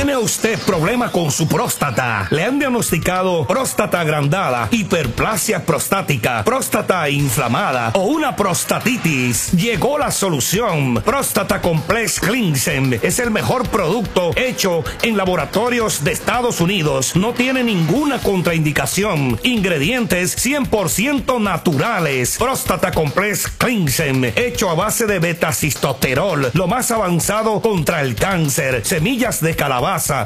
¿Tiene usted problema con su próstata? ¿Le han diagnosticado próstata agrandada, hiperplasia prostática, próstata inflamada o una prostatitis? Llegó la solución. Próstata Complex Cleansing es el mejor producto hecho en laboratorios de Estados Unidos. No tiene ninguna contraindicación. Ingredientes 100% naturales. Próstata Complex Cleansing, hecho a base de betacistosterol, lo más avanzado contra el cáncer. Semillas de calabaza,